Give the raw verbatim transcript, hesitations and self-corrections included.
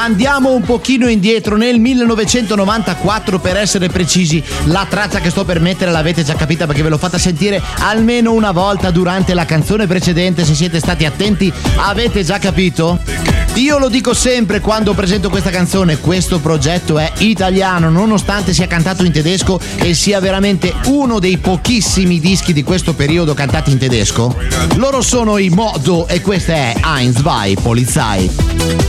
Andiamo un pochino indietro nel millenovecentonovantaquattro per essere precisi. La traccia che sto per mettere l'avete già capita perché ve l'ho fatta sentire almeno una volta durante la canzone precedente. Se siete stati attenti avete già capito. Io lo dico sempre quando presento questa canzone, questo progetto è italiano nonostante sia cantato in tedesco e sia veramente uno dei pochissimi dischi di questo periodo cantati in tedesco. Loro sono i Modo e questa è Eins, Zwei, Polizei.